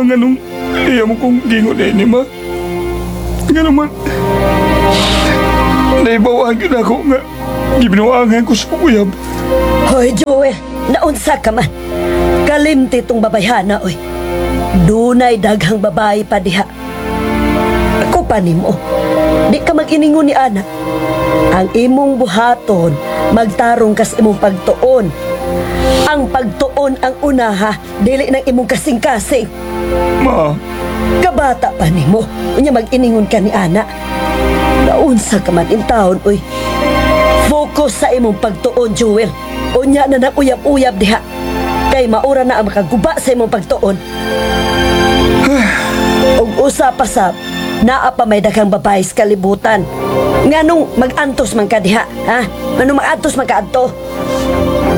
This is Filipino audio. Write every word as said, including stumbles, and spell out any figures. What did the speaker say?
nga nung iya mo kong gingon eh ni ma. Nga naman, naibawahan yun ako nga gibinuangan ko sa uyab. Hoy, Joel, naunsa ka man. Kalimti tong babayhana, oy. Dunay daghang babae pa diha. Ako pa nimo. Di ka mag-iningon ni Ana. Ang imong buhaton, magtarong kas imong pagtuon. Ang pagtuon ang unaha, dili ng imong kasing-kasing. Ma, Kabata pa nimo, unya mag-iningon ka ni Ana. Naunsa ka man in taon, oy. Focus sa imong pagtuon, Joel. Unya na nang uyab-uyab diha. Kay maura na ang makaguba sa imong pagtuon. Ug usa pa sab, naa pa may daghang babae sa kalibutan. Nganong mag-antos man ka diha, ha? Nganong mag-antos man ka adto?